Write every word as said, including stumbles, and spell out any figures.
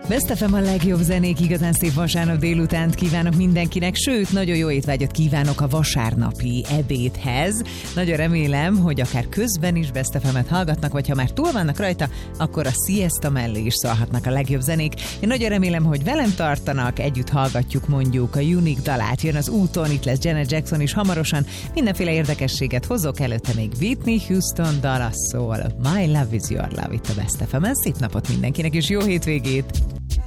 Best ef em a legjobb zenék, igazán szép vasárnap délutánt kívánok mindenkinek, sőt, nagyon jó étvágyat kívánok a vasárnapi ebédhez. Nagyon remélem, hogy akár közben is Best ef emet hallgatnak, vagy ha már túl vannak rajta, akkor a siesta mellé is szólhatnak a legjobb zenék. Én nagyon remélem, hogy velem tartanak, együtt hallgatjuk mondjuk a Unique dalát, jön az úton, itt lesz Janet Jackson is hamarosan, mindenféle érdekességet hozok, előtte még Whitney Houston dala szól. My love is your love itt a Best ef emen. Szép napot mindenkinek, és jó hétvégét!